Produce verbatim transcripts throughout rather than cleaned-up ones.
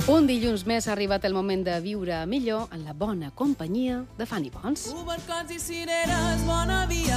Un dilluns més ha arribat el moment de viure millor en la bona companyia de Fanny Pons. Tubercons i cireres, bona via.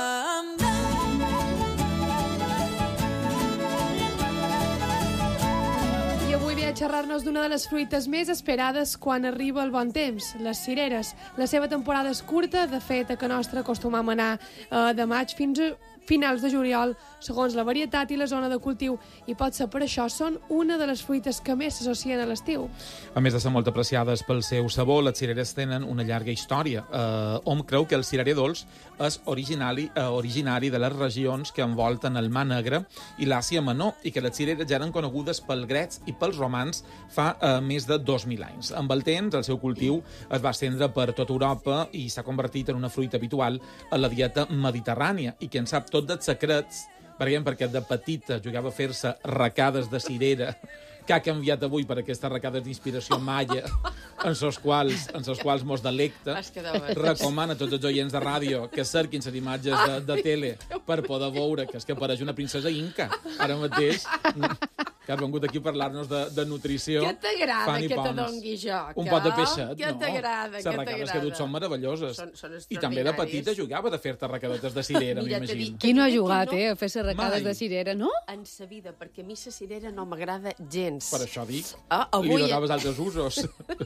I avui ve a xerrar-nos d'una de les fruites més esperades quan arriba el bon temps, les cireres. La seva temporada és curta, de fet, a que nostre acostumam a anar eh, de maig fins a finals de juliol, segons la varietat i la zona de cultiu, i potser per això són una de les fruites que més s'associen a l'estiu. A més de ser molt apreciades pel seu sabor, les cireres tenen una llarga història. Eh, hom creu que el cirerer dolç és originari, eh, originari de les regions que envolten el Mar Negre i l'Àsia Menor, i que les cireres ja eren conegudes pels grecs i pels romans fa eh, més de dos mil anys. Amb el temps, el seu cultiu es va estendre per tota Europa i s'ha convertit en una fruita habitual a la dieta mediterrània, i qui en sap tot dels secrets, per exemple, perquè de petita jugava a fer-se recades de cirera, que ha canviat avui per aquestes recades d'inspiració maia, en els quals, en els quals mos delecta. Recomana a tots els oients de ràdio que cerquin les imatges de, de tele per poder veure que és que pareix una princesa inca. Ara mateix, que has vengut aquí a parlar-nos de, de nutrició. Què t'agrada que te dongui jo? Un pot de peixet, què no? T'agrada, les recades que dut són meravelloses. Són, són I també de petita jugava de fer-te recadetes de cirera, m'imagino. Qui no ha jugat, eh, a fer-se recades de cirera, no? En sa vida, perquè a mi la cirera no m'agrada gens. Per això dic. Ah, avui... I li donaves altres usos.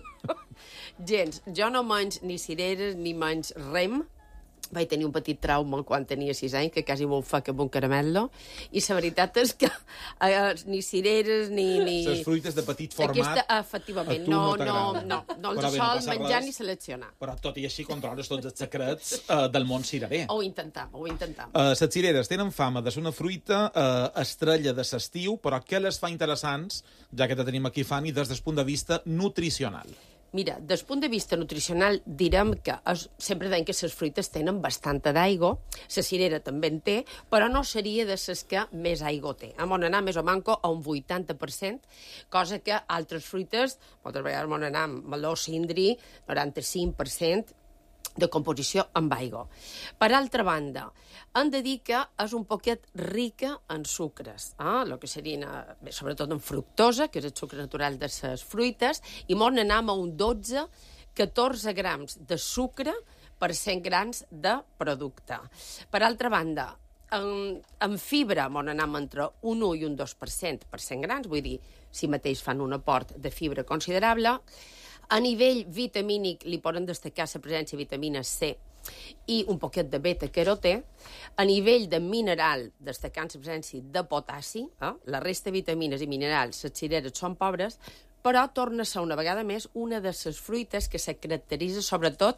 Gens. Jo no menys ni cireres ni menys rem. Vaig tenir un petit trauma quan tenia sis anys, que quasi vol fer amb un caramello, i la veritat és que eh, ni cireres ni... ni... Les fruites de petit format... Aquesta, efectivament, no, no, no, no, no els Però bé, sol no menjar res. ni seleccionar. Però tot i així controles tots els secrets uh, del món cirerer. Ho intentam, ho intentam. Uh, les cireres tenen fama de ser una fruita uh, estrella de l'estiu, però què les fa interessants, ja que te tenim aquí, Fanny, des del punt de vista nutricional? Mira, des del punt de vista nutricional direm que es, sempre deien que les fruites tenen bastanta d'aigua, la cirera també en té, però no seria de les que més aigua té. Hem d'anar més o manco a un vuitanta per cent, cosa que altres fruites, moltes vegades hem d'anar amb meló, cindri, noranta-cinc per cent de composició amb aigua. Per altra banda, hem de dir que és un poquet rica en sucres, eh? El que serien, eh, sobretot en fructosa, que és el sucre natural de les fruites, i m'on anem a un dotze a catorze grams de sucre per cent grams de producte. Per altra banda, en, en fibra m'on anem entre un u i un dos per cent per cent grans, vull dir, si mateix fan un aport de fibra considerable. A nivell vitamínic li poden destacar la presència de vitamina C i un poquet de beta-carotè. A nivell de mineral, destacant la presència de potassi, eh? La resta de vitamines i minerals, les cireres són pobres, però torna a ser una vegada més una de les fruites que se caracteritza sobretot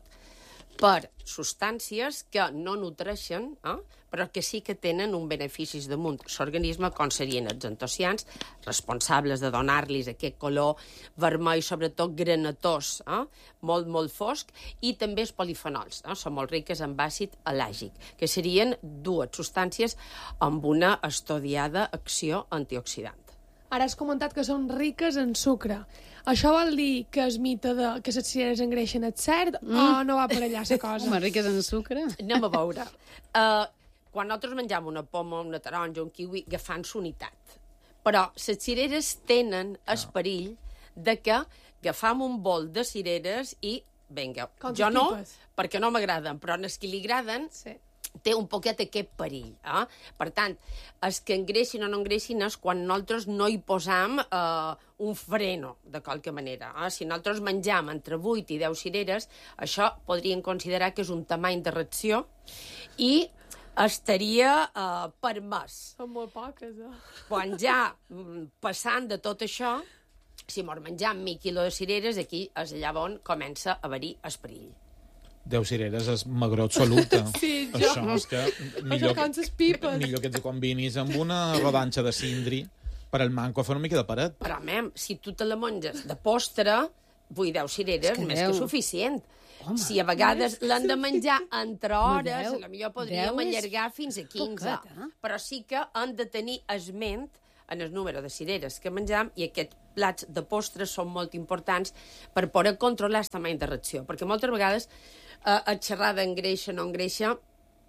per substàncies que no nutreixen, eh? Però que sí que tenen un beneficis damunt l'organisme, com serien els antocians, responsables de donar-los aquest color vermell, sobretot granatós, eh? molt, molt fosc, i també els polifenols, eh? Són molt riques en àcid elàgic, que serien dues substàncies amb una estudiada acció antioxidant. Ara has comentat que són riques en sucre. Això vol dir que el mite de que les cireres engreixen és cert mm. o no va per allà la cosa? Home, riques en sucre? Anem a veure. Uh, quan nosaltres menjam una poma, una taronja, un kiwi, agafant l'unitat. Però les cireres tenen el perill de que agafam un bol de cireres i, vinga, jo no, perquè no m'agraden, però en els que li agraden... Sí. Té un poquet aquest perill. Eh? Per tant, els que engreixin o no engreixin és quan nosaltres no hi posam eh, un freno, de qualque manera. Eh? Si nosaltres menjam entre vuit i deu cireres, això podríem considerar que és un tamany de ració i estaria eh, permès. Són molt poques, eh? Quan ja, passant de tot això, si mos menjam mig quilo de cireres, aquí és allà on comença a haver-hi el perill. Deu cireres és magró absoluta. Sí, jo. Això és que millor, com les pipes. millor que ens combinis amb una rodanxa de cindri per al manco a fer una mica de paret. Però, mem, si tu te la menges de postre, vull deu cireres, que més deu. Que suficient. Home, si a vegades l'han de menjar entre hores, a la millor podríem allargar fins a quinze. Poquet, eh? Però sí que han de tenir esment en el número de cireres que menjam, i aquests plats de postres són molt importants per poder controlar el tamany de reacció. Perquè moltes vegades eh, a xerrar d'engreixa o no engreixa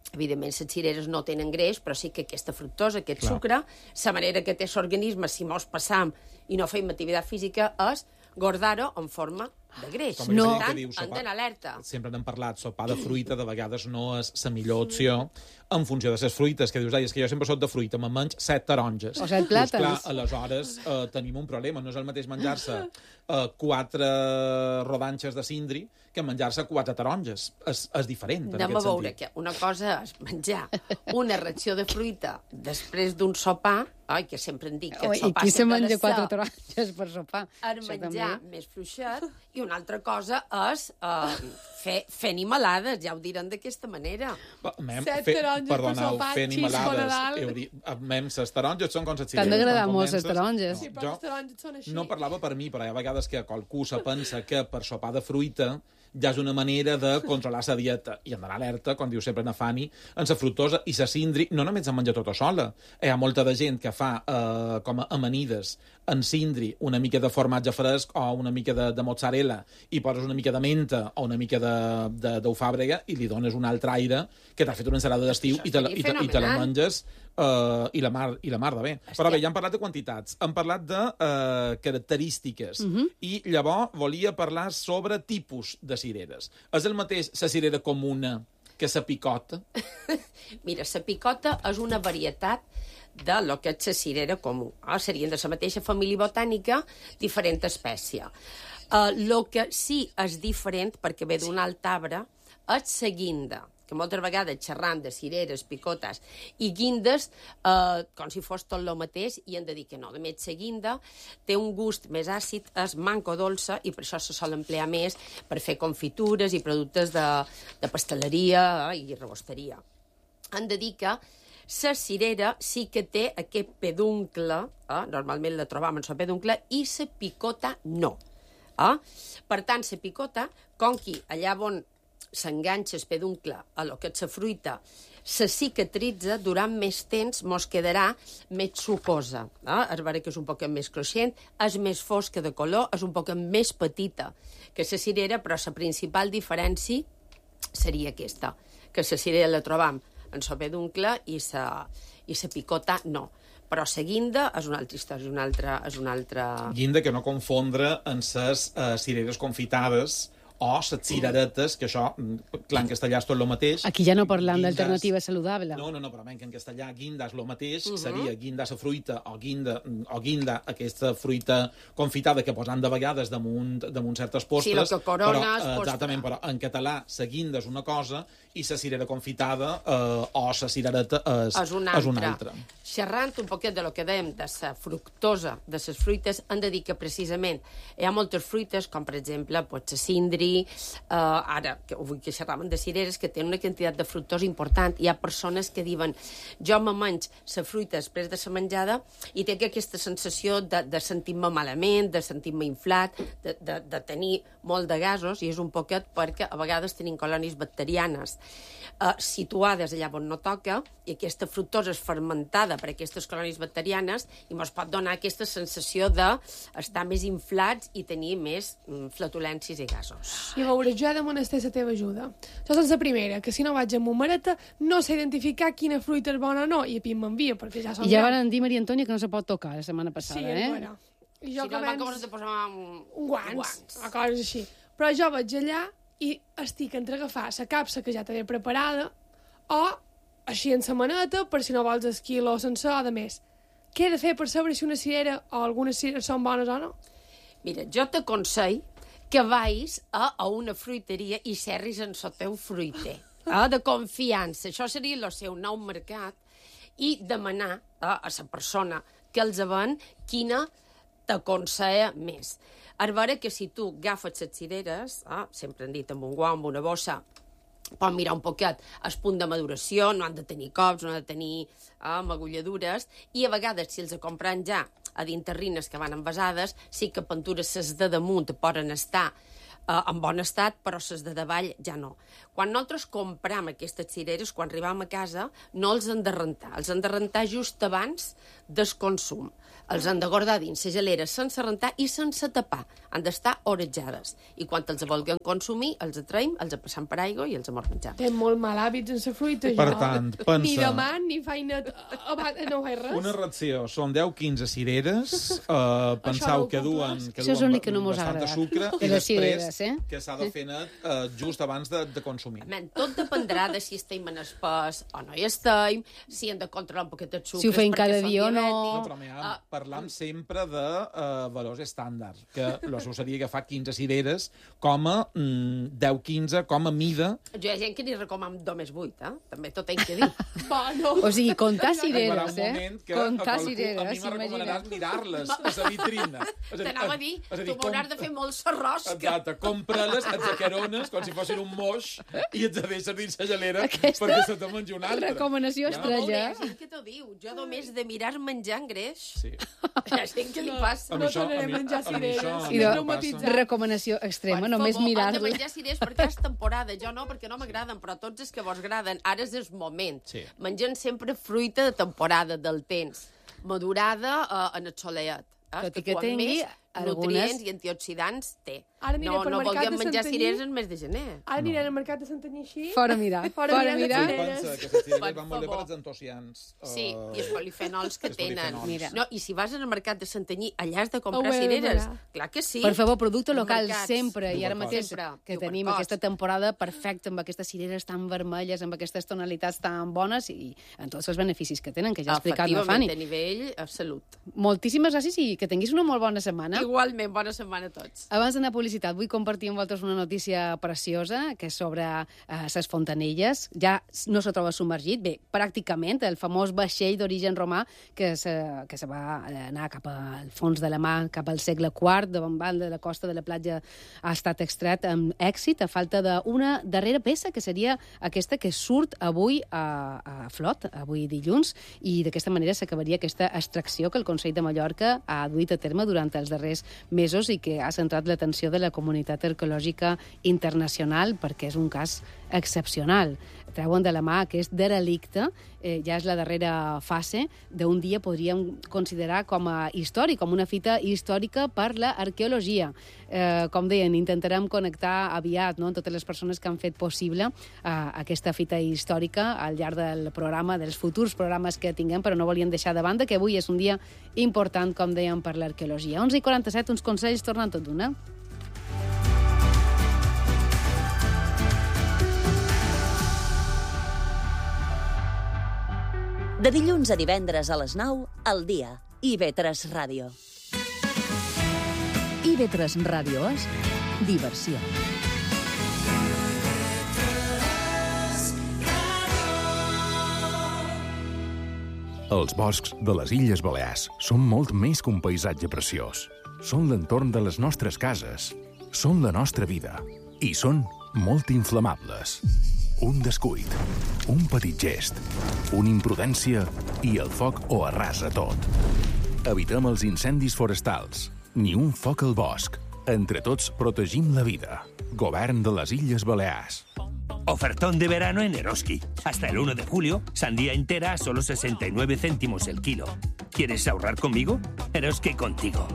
Evidentment, les cireres no tenen greix, però sí que aquesta fructosa, aquest Clar. sucre, la manera que té l'organisme, si mos passam i no feim activitat física, és guardar-ho en forma de greix. Com No. Per no. que tant, diu, han d'anar alerta. Sempre n'hem parlat, sopar de fruita de vegades no és la millor opció en funció de les fruites, que dius, ai, és que jo sempre soc de fruita, me'n menys set taronges. O set Dius, plàtans. clar, aleshores eh, tenim un problema, no és el mateix menjar-se eh, quatre rodanxes de cindri que menjar-se quatre taronges. És, és diferent, en Anem a aquest veure sentit. que una cosa és menjar una ració de fruita després d'un sopar, oi, que sempre em dic que el Oi, I sopar qui se sempre ha de menja quatre ser taronges per sopar? en Això menjar també. més fluixet, i una altra cosa és uh, fer, fer animalades, ja ho diran d'aquesta manera. Va, Mem, Set fe, taronges per perdoneu, sopar, fer xisco a animalades. Nadal. Heu dit, mem, ses taronges són com les T'han cireres. d'agradar quan molt les comences- taronges. Sí, però jo les taronges són així. no parlava per mi, però hi ha vegades que qualcú se pensa que per sopar de fruita ja és una manera de controlar la dieta. I hem d'anar alerta, com diu sempre na Fanny, en la fructosa i la cindri, no només en menja tota sola. Hi ha molta de gent que fa eh, com a amanides en cindri una mica de formatge fresc o una mica de, de mozzarella i poses una mica de menta o una mica de, de, d'eufàbrega i li dones un altre aire que t'ha fet una ensalada d'estiu i, te la, seria i, te, i te la fenomenal. menges uh, i, la mar, i la mar de bé. Però bé, ja hem parlat de quantitats, hem parlat de uh, característiques i llavors volia parlar sobre tipus de cireres. És el mateix la cirera comuna que la picota? Mira, la picota és una varietat de lo que és la cirera comú. Ah, serien de la mateixa família botànica, diferent espècie. Uh, lo que sí és diferent, perquè ve d'un alt arbre, és la guinda, que moltes vegades xerrant de cireres, picotes i guindes, eh, com si fos tot el mateix, i han de dir que no. De més, la guinda té un gust més àcid, és manco dolça, i per això se sol emplear més per fer confitures i productes de, de pasteleria eh, i rebosteria. Han de dir que la cirera sí que té aquest peduncle, eh, normalment la trobam en la peduncle, i la picota no. Eh? Per tant, la picota, com que allà on s'enganxa el peduncle a lo que és la fruita, se cicatritza durant més temps, mos quedarà més sucosa. Eh? Es veurà que és un poc més cruixent, és més fosca de color, és un poc més petita que la cirera, però la principal diferència seria aquesta, que la cirera la trobam en el peduncle i la i la picota no. Però la guinda és una altra història, és una altra... És una altra... Guinda que no confondre amb les uh, cireres confitades o les cireretes, que això, clar, en castellà és tot el mateix. Aquí ja no parlam Guinda és- d'alternativa saludable. No, no, no, però ben que en castellà guinda és el mateix, uh -huh. seria guinda la fruita o guinda, o guinda aquesta fruita confitada que posant de vegades damunt, damunt certes postres. Sí, el que corona però, és eh, postre. Exactament, però en català la guinda és una cosa i la cirera confitada eh, o la cirereta és, és una és una altra. altra. Xerrant un poquet de lo que dèiem de la fructosa de les fruites, hem de dir que precisament hi ha moltes fruites, com per exemple pues, la cindri, eh, ara que, vull que xerraven de cireres, que tenen una quantitat de fructosa important. Hi ha persones que diuen jo me menys la fruita després de la menjada i té aquesta sensació de, de sentir-me malament, de sentir-me inflat, de, de, de tenir molt de gasos, i és un poquet perquè a vegades tenim colònies bacterianes eh, situades allà on no toca, i aquesta fructosa és fermentada per aquestes colònies bacterianes i ens pot donar aquesta sensació d'estar més inflats i tenir més mm, flatulències i gasos. I a veure, jo he de menester la teva ajuda. Això és la primera, que si no vaig amb un mareta no sé identificar quina fruita és bona o no, i a pi m'envia, perquè ja som I ja grans. van dir, Maria Antònia, que no se pot tocar la setmana passada, Sí, eh? bueno. I jo Si que no, abans... com has de posar un, un guants, guants. o coses així. Però jo vaig allà i estic entre agafar la capsa que ja t'he preparada o així en la maneta, per si no vols el quilo sencer o de més. Què he de fer per saber si una cirera o algunes cireres són bones o no? Mira, jo t'aconsell que vais a, a una fruiteria i serris en el teu fruiter, eh, de confiança. Això seria el seu nou mercat, i demanar eh, a la persona que els ven quina t'aconsella més. A veure que si tu agafes les cireres, eh, sempre han dit amb un guant, amb una bossa, pot mirar un poquet el punt de maduració, no han de tenir cops, no han de tenir eh, magulladures, i a vegades, si els compren ja a dins terrines que van envasades, sí que pintures ses de damunt poden estar Uh, en bon estat, però les de davall ja no. Quan nosaltres compram aquestes cireres, quan arribam a casa, no els han de rentar. Els han de rentar just abans del consum. Els han de guardar dins la gelera sense rentar i sense tapar. Han d'estar orejades. I quan els vulguem consumir, els traiem, els passam per aigua i els amor menjar. Té molt mal hàbits en la fruita, Per jo. tant, pensa... Ni deman, ni feina... No faig res. Una ració, són deu quinze cireres, uh, penseu no que ho duen, compres. que Això és duen l'únic que no mos ha bastant de agradat. sucre De i les després cireres, eh? que s'ha de fer net uh, just abans de, de consumir. Men, tot dependrà de si estem en espès o no hi estem, si hem de controlar un poquet de sucres... Si ho feim perquè cada som dia o no. No, diabètics. però mira, Ah, parlam sempre de uh, valors estàndards, que el seu seria agafar quinze cireres com a mm, deu quinze, com a mida. jo hi ha gent que n'hi recomano només vuit, eh? També tot hem que dir. Bueno. O sigui, comptar Arribarà cireres, un eh? moment que Comptar a, qualcú, a cireres, mi me recomanaràs imagina't. mirar-les a la vitrina. És dir, T'anava a dir, és tu m'hauràs de fer molt serrosca. Exacte, compra-les, et acarones com si fossin un moix i et deixes dins la gelera Aquesta perquè se te mengi una altra. recomanació Ja. Molt bé, estrella. hi ha gent que t'ho diu. Jo només de mirar menjar en greix. Sí. Hi ha gent que li passa. A mi No això- tornaré a mi- a menjar a mi cireres. això I no de- em traumatitzar. Recomanació extrema, Per només favor, han de mirar-les. menjar cireres perquè és temporada. Jo no, perquè no m'agraden, però tots els que vos agraden, ara és el moment. Sí. Mengem sempre fruita de temporada, del temps, madurada eh, en el soleat. Eh? Tot i que quan tingui més algunes- nutrients i antioxidants té. Ara aniré no, pel no mercat vulguem de menjar Santanyí. cireres en mes de gener. Ara aniré al mercat de Santanyí així. Fora mirar, Fora fora mirar mirar. les cireres. Pensa que les cireres Per van molt bé per favor. als antocians. Sí, i els polifenols que els tenen. polifenols. Mira. No, i si vas al mercat de Santanyí, allà has de Ho comprar he de cireres. mirar. Clar que sí. Per favor, producte Als local mercats. sempre, i ara Supercots. mateix Sempre, que tenim supercots. aquesta temporada perfecta, amb aquestes cireres tan vermelles, amb aquestes tonalitats tan bones i amb tots els beneficis que tenen, que ja ha explicat la Fanny. Efectivament, a nivell de salut. Moltíssimes gràcies i que tinguis una molt bona setmana. Igualment, bona setmana a tots. Abans d'anar a publicitat, vull compartir amb vosaltres una notícia preciosa, que és sobre eh, ses fontanelles. Ja no se troba submergit. Bé, pràcticament, el famós vaixell d'origen romà que se, que se va anar cap al fons de la mar, cap al segle quart, de Bombal, de la costa de la platja, ha estat extret amb èxit, a falta d'una darrera peça, que seria aquesta que surt avui a, a flot, avui dilluns, i d'aquesta manera s'acabaria aquesta extracció que el Consell de Mallorca ha duit a terme durant els darrers mesos i que ha centrat l'atenció de la comunitat arqueològica internacional perquè és un cas excepcional. Treuen de la mà aquest derelicte, eh, ja és la darrera fase d'un dia podríem considerar com a històric, com una fita històrica per l'arqueologia. Eh, com deien, intentarem connectar aviat, no?, amb totes les persones que han fet possible eh, aquesta fita històrica al llarg del programa, dels futurs programes que tinguem, però no volíem deixar de banda que avui és un dia important, com dèiem, per l'arqueologia. onze i quaranta-set, uns consells tornen tot d'una. De dilluns a divendres a les nou, al dia. i ve tres Ràdio. i ve tres Ràdio és diversió. Els boscs de les Illes Balears són molt més que un paisatge preciós. Són l'entorn de les nostres cases, són la nostra vida i són molt inflamables. Un descuit, un petit gest, una imprudència i el foc ho arrasa tot. Evitem els incendis forestals, ni un foc al bosc. Entre tots protegim la vida. Govern de les Illes Balears. Ofertón de verano en Eroski. Hasta el uno de julio, sandía entera a solo sesenta y nueve céntimos el kilo. ¿Quieres ahorrar conmigo? Eroski contigo.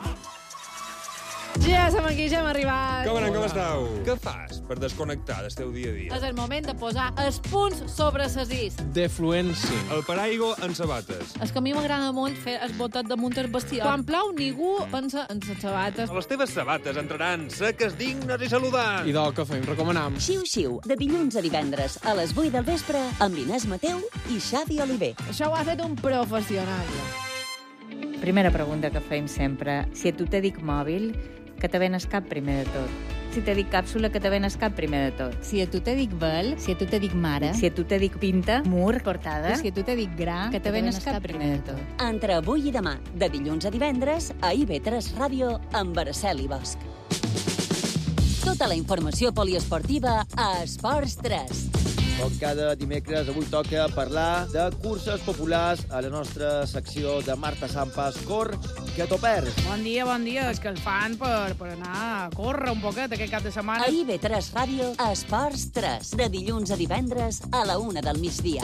Ja som aquí, ja hem arribat. Com anem, com esteu? Què fas per desconnectar del teu dia a dia? És el moment de posar els punts sobre ses is. Defluència. El paraigua en sabates. És que a mi m'agrada molt fer el botet damunt el bestiar. Quan plau, ningú pensa en les sabates. Les teves sabates entraran seques, dignes i saludants. I del que fem, recomanam. Xiu-xiu, de dilluns a divendres a les vuit del vespre amb Inés Mateu i Xavi Oliver. Això ho ha fet un professional. Primera pregunta que fem sempre. Si a tu te dic mòbil, que te ven el cap primer de tot. Si te dic càpsula, que te ven el cap primer de tot. Si a tu te dic vel, si a tu te dic mare, si a tu te dic pinta, mur, portada, si a tu te dic gra, que te ven el cap primer de tot. Entre avui i demà, de dilluns a divendres, a i ve tres Ràdio amb Araceli Bosch. Tota la informació poliesportiva a Esports tres. Com cada dimecres, avui toca parlar de curses populars a la nostra secció de Marta Sampas Cor que t'ho perds. Bon dia, bon dia. És que el fan per, per anar a córrer un poquet aquest cap de setmana. A I B tres Ràdio, Esports tres, de dilluns a divendres a la una del migdia.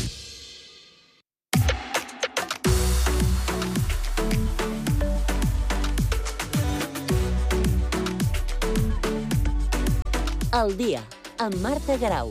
El dia, amb Marta Garau.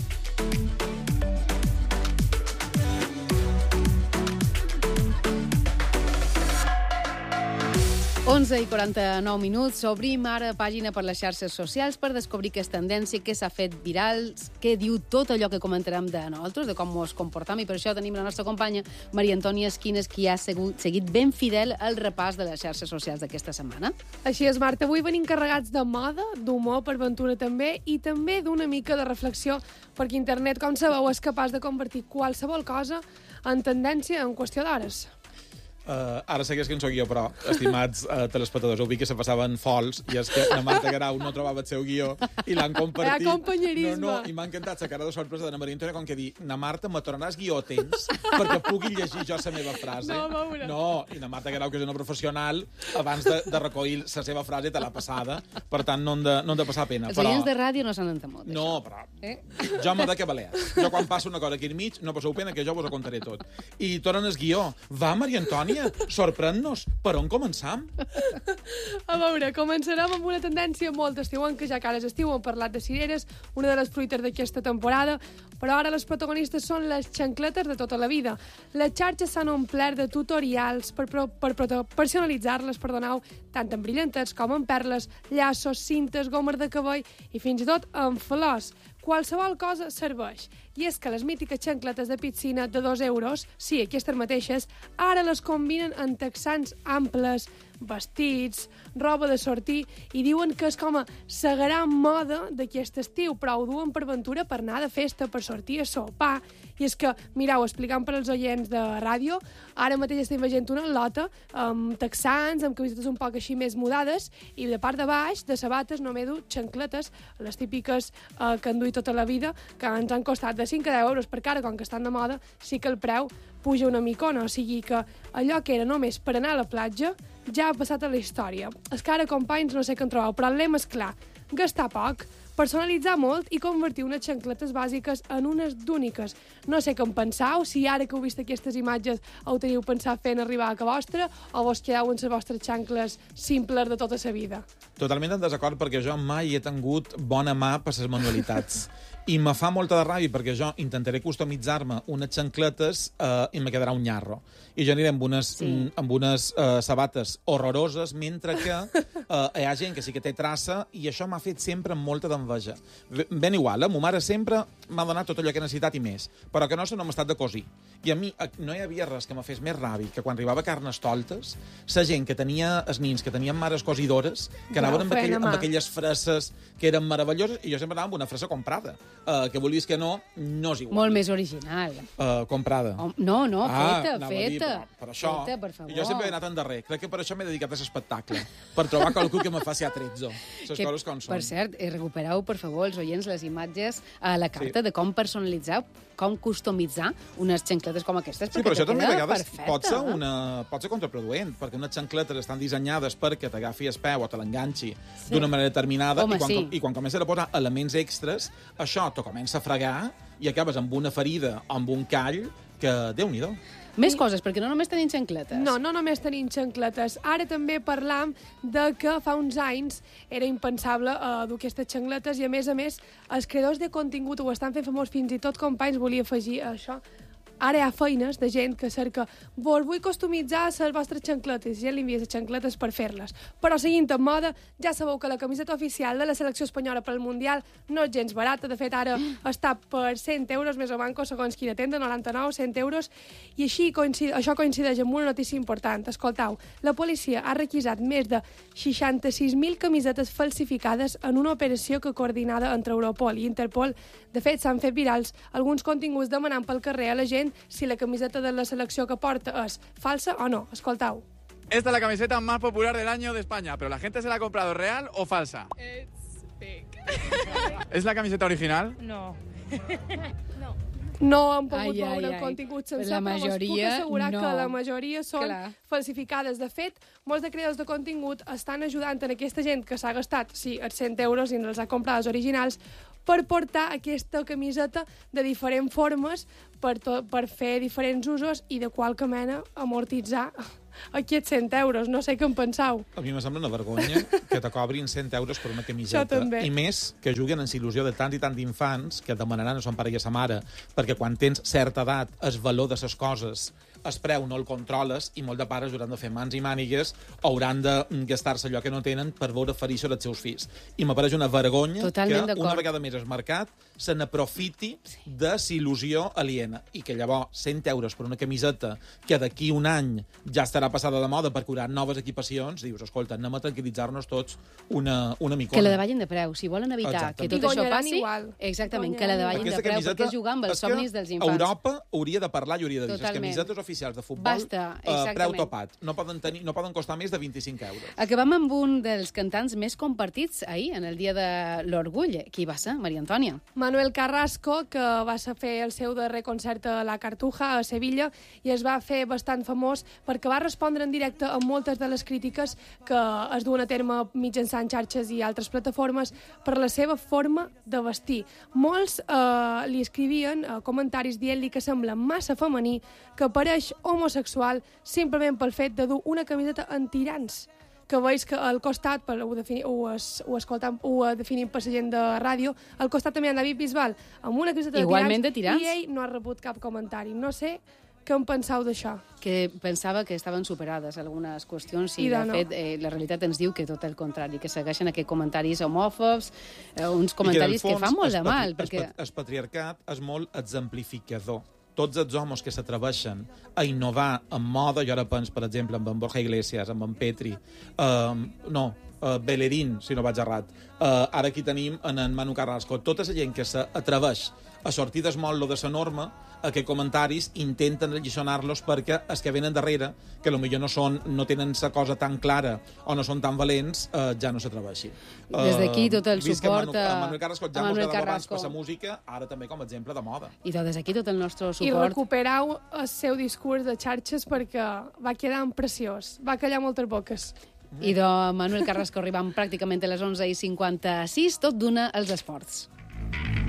onze i quaranta-nou minuts. Obrim ara pàgina per les xarxes socials per descobrir què és tendència, què s'ha fet viral, què diu tot allò que comentarem de nosaltres, de com ens comportam, i per això tenim la nostra companya Maria Antònia Esquines, qui ha segut, seguit ben fidel el repàs de les xarxes socials d'aquesta setmana. Així és, Marta. Avui venim carregats de moda, d'humor, per aventura també, i també d'una mica de reflexió, perquè internet, com sabeu, és capaç de convertir qualsevol cosa en tendència en qüestió d'hores. Uh, ara segueix que en soc jo, però, estimats uh, telespectadors, heu vist que se passaven fols i és que la Marta Garau no trobava el seu guió i l'han compartit. Hi ha companyerisme. No, no, i m'ha encantat la cara de sorpresa de la Maria Antònia, com que dir, na Marta, me tornaràs guió a temps perquè pugui llegir jo la meva frase. No, a veure. No, i la Marta Garau, que és una professional, abans de, de recollir la seva frase te l'ha passada, per tant, no han de, no han de passar pena. Els però... oients de ràdio no s'han entemut. No, però eh? jo m'he de que balears. Jo quan passo una cosa aquí enmig, no passeu pena, que jo vos ho contaré tot. I tornen el guió. Va, Maria Antònia, sorprèn nos. Per on començam? A veure, començarem amb una tendència molt estiuenca, ja que ara és estiu, hem parlat de cireres, una de les fruites d'aquesta temporada, però ara les protagonistes són les xancletes de tota la vida. Les xarxes s'han omplert de tutorials per, per, per personalitzar-les, perdoneu, tant en brillantets com en perles, llaços, cintes, gomes de cabell i fins i tot en flors. Qualsevol cosa serveix. I és que les mítiques xancletes de piscina de dos euros, sí, aquestes mateixes, ara les combinen en texans amples, vestits, roba de sortir, i diuen que és com a la gran moda d'aquest estiu, però ho duen per aventura per anar de festa, per sortir a sopar. I és que, mireu, explicant per als oients de ràdio, ara mateix estem veient una lota amb texans, amb camisetes un poc així més mudades, i de part de baix, de sabates, no m'he dut xancletes, les típiques eh, que han duit tota la vida, que ens han costat de cinc a deu euros, perquè ara, com que estan de moda, sí que el preu puja una micona, o sigui que allò que era només per anar a la platja ja ha passat a la història. És que ara, companys, no sé què en trobeu, però el lema és clar: gastar poc, personalitzar molt i convertir unes xancletes bàsiques en unes d'úniques. No sé què en penseu, si ara que heu vist aquestes imatges ho teniu pensat fent arribar a casa vostra o vos quedeu en les vostres xancles simples de tota la vida. Totalment en desacord, perquè jo mai he tingut bona mà per les manualitats. I me fa molta de ràbia perquè jo intentaré customitzar-me unes xancletes eh, i me quedarà un nyarro. I jo aniré amb unes, sí. amb unes eh, sabates horroroses, mentre que eh, hi ha gent que sí que té traça, i això m'ha fet sempre molta d'enveja. Ben igual, eh? Ma mare sempre m'ha donat tot allò que he necessitat i més, però que no se no m'ha estat de cosir. I a mi no hi havia res que me fes més ràbia que quan arribava Carnestoltes, la gent que tenia, els nins que tenien mares cosidores, que anaven amb, aquell, amb aquelles fresses que eren meravelloses, i jo sempre anava amb una fressa comprada. Uh, que vulguis que no, no és igual. Molt més original. Uh, comprada. Oh, no, no, ah, feta, feta. Dir, per, per això, feta, per favor. Jo sempre he anat endarrer. Crec que per això m'he dedicat a l'espectacle. Per trobar qualcú que me faci atrezzo. Les que, coses com són. Per cert, recupereu, per favor, els oients, les imatges a la carta sí. de com personalitzar, com customitzar unes xancletes com aquestes. Sí, però això també a vegades perfecte, pot ser, eh? una, pot ser contraproduent, perquè unes xancletes estan dissenyades perquè t'agafi el peu o te l'enganxi sí. d'una manera determinada. Home, i, quan, sí. I quan comences a posar elements extras, això te comença a fregar i acabes amb una ferida o amb un call que, Déu-n'hi-do. Més coses, perquè no només tenim xancletes. No, no només tenim xancletes. Ara també parlam de que fa uns anys era impensable uh, dur aquestes xancletes, i a més a més els creadors de contingut ho estan fent famós, fins i tot, companys, volia afegir això. Ara hi ha feines de gent que cerca vos vull customitzar les vostres xancletes, i ja li envia les xancletes per fer-les. Però seguint en moda, ja sabeu que la camiseta oficial de la selecció espanyola per al Mundial no és gens barata. De fet, ara està per cent euros més o manco, segons quina tenda, noranta-nou, cent euros, i així coincid, això coincideix amb una notícia important. Escoltau, la policia ha requisat més de seixanta-sis mil camisetes falsificades en una operació que coordinada entre Europol i Interpol. De fet, s'han fet virals alguns continguts demanant pel carrer a la gent si la camiseta de la selecció que porta és falsa o no. Escoltau. Esta es la camiseta más popular del año de España, pero ¿la gente se la ha comprado real o falsa? It's fake. ¿Es la camiseta original? No. No. no han pogut ai, veure ai, el contingut sencer, la però us puc majoria, assegurar no. que la majoria són Clar. falsificades. De fet, molts de creadors de contingut estan ajudant en aquesta gent que s'ha gastat, sí, els cent euros i els ha comprat els originals, per portar aquesta camiseta de diferents formes per, to, per fer diferents usos i de qualque mena amortitzar aquests cent euros. No sé què en penseu. A mi me sembla una vergonya que te cobrin cent euros per una camiseta. Això també. I més que juguen en il·lusió de tants i tants d'infants que demanaran a son pare i a sa mare, perquè quan tens certa edat, el valor de les coses, el preu no el controles i molt de pares hauran de fer mans i mànigues o hauran de gastar-se allò que no tenen per veure ferir els seus fills. I me pareix una vergonya Totalment que una vegada més el mercat se n'aprofiti de il·lusió aliena i que llavors cent euros per una camiseta que d'aquí un any ja estarà passada de moda perquè hi haurà noves equipacions, dius, escolta, anem a tranquil·litzar-nos tots una, una micona. Que la davallin de preu. Si volen evitar Exactament. que tot I això guanyaran passi, igual. exactament, que la davallin de Aquesta preu, camiseta perquè és jugar amb els és que somnis dels infants. Europa hauria de parlar i hauria de dir les Totalment. camisetes oficials de futbol Basta, eh, exactament. preu topat. No poden, tenir, no poden costar més de vint-i-cinc euros. Acabem amb un dels cantants més compartits ahir, en el dia de l'Orgull. Qui va ser? Maria Antònia. Manuel Carrasco, que va fer el seu darrer concert a la Cartuja, a Sevilla, i es va fer bastant famós perquè va respondre en directe a moltes de les crítiques que es duen a terme mitjançant xarxes i altres plataformes per la seva forma de vestir. Molts eh, li escrivien eh, comentaris dient-li que sembla massa femení, que pareix homosexual simplement pel fet de dur una camiseta en tirants, que veus que al costat, per, ho, defini, ho, es, ho, escoltam, ho definim per la gent de ràdio, al costat també hi ha David Bisbal amb una camiseta Igualment de de tirants, tirants. i ell no ha rebut cap comentari. No sé què en penseu d'això. Que pensava que estaven superades algunes qüestions i, I de de no. fet, eh, la realitat ens diu que tot el contrari, que segueixen aquests comentaris homòfobs, eh, uns I comentaris que, que, en el fan molt fons, de el mal. patri- Perquè... El, pat- el patriarcat és molt exemplificador. Tots els homes que s'atreveixen a innovar en moda, jo ara penso, per exemple, amb en Borja Iglesias, amb en Petri, um, no, uh, Bellerín, si no vaig errat, uh, ara aquí tenim en, en Manu Carrasco, tota la gent que s'atreveix a sortir del motllo de la norma, a que comentaris intenten alliçonar-los perquè els que venen darrere, que potser no, són, no tenen la cosa tan clara o no són tan valents, eh, ja no s'atreveixin. Des d'aquí tot el Vist suport que Manu, a- a Manuel Carrasco ja a mos Manuel agradava abans Carrasco. per la música, ara també com a exemple de moda. I tot des d'aquí tot el nostre I suport. recuperau el seu discurs de xarxes perquè va quedar preciós. Va callar moltes boques. I de Manuel Carrasco arribant pràcticament a les onze i cinquanta-sis, tot d'una als esports.